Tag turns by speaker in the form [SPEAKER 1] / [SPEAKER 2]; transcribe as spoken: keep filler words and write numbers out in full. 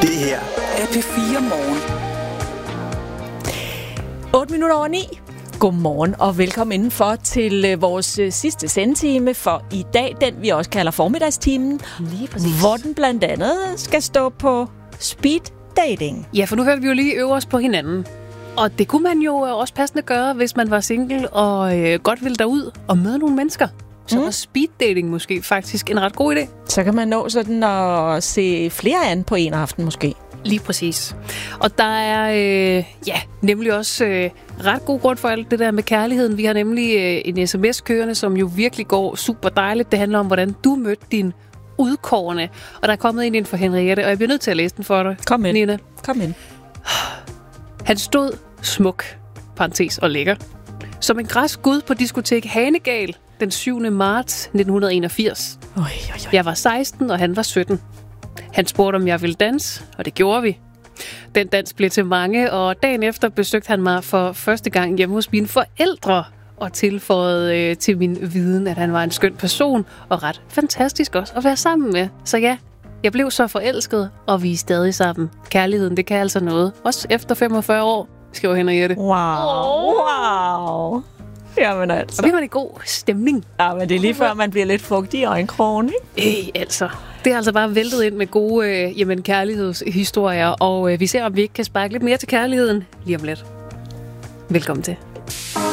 [SPEAKER 1] Det her er P fire Morgen.
[SPEAKER 2] otte minutter over ni. Godmorgen og velkommen indenfor til vores sidste sendetime for i dag, den vi også kalder formiddagstimen.
[SPEAKER 3] Lige præcis.
[SPEAKER 2] Hvor den blandt andet skal stå på speed dating.
[SPEAKER 3] Ja, for nu hørte vi jo lige øve os på hinanden. Og det kunne man jo også passende gøre, hvis man var single og øh, godt ville derud og møde nogle mennesker. Så
[SPEAKER 2] Mm.
[SPEAKER 3] var speed dating måske faktisk en ret god idé.
[SPEAKER 2] Så kan man nå sådan at se flere an på en aften måske.
[SPEAKER 3] Lige præcis. Og der er øh, ja, nemlig også øh, ret god grund for alt det der med kærligheden. Vi har nemlig øh, en sms kørende, som jo virkelig går super dejligt. Det handler om, hvordan du mødte din udkårne. Og der er kommet en ind for Henriette, og jeg bliver nødt til at læse den for dig.
[SPEAKER 2] Kom ind.
[SPEAKER 3] Nina.
[SPEAKER 2] Kom ind.
[SPEAKER 3] Han stod smuk, parentes og lækker, som en græsk gud på diskotek Hanegal den syvende marts nitten enogfirs.
[SPEAKER 2] Oj, oj, oj.
[SPEAKER 3] Jeg var seksten, og han var sytten. Han spurgte, om jeg ville danse, og det gjorde vi. Den dans blev til mange, og dagen efter besøgte han mig for første gang hjemme hos mine forældre, og tilføjede øh, til min viden, at han var en skøn person, og ret fantastisk også at være sammen med. Så ja, jeg blev så forelsket, og vi er stadig sammen. Kærligheden, det kan altså noget. Også efter femogfyrre år, skriver Henriette.
[SPEAKER 2] Wow, wow. Jamen altså.
[SPEAKER 3] Og bliver man i god stemning.
[SPEAKER 2] Ja, men det er lige før, man bliver lidt fugtig i øjenkrogen, ikke?
[SPEAKER 3] Øh, altså. Det er altså bare væltet ind med gode øh, jamen, kærlighedshistorier, og øh, vi ser, om vi ikke kan sparke lidt mere til kærligheden lige om lidt. Velkommen til.